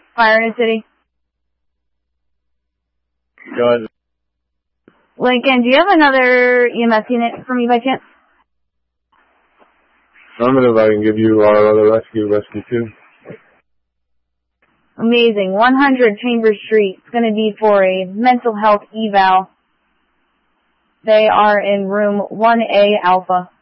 Fire in the city. Go ahead. Lincoln, do you have another EMS unit for me by chance? Affirmative, I can give you our other rescue 2. Amazing. 100 Chambers Street. It's going to be for a mental health eval. They are in room 1A Alpha.